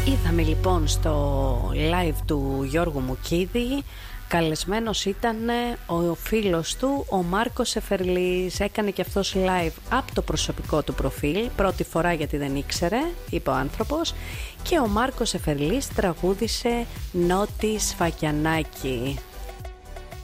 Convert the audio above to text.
Είδαμε λοιπόν στο live του Γιώργου Μουκίδη, καλεσμένος ήταν ο φίλος του, ο Μάρκος Εφερλής. Έκανε και αυτός live από το προσωπικό του προφίλ, πρώτη φορά γιατί δεν ήξερε, είπε ο άνθρωπος. Και ο Μάρκος Εφερλής τραγούδισε Νότι Σφακιανάκη.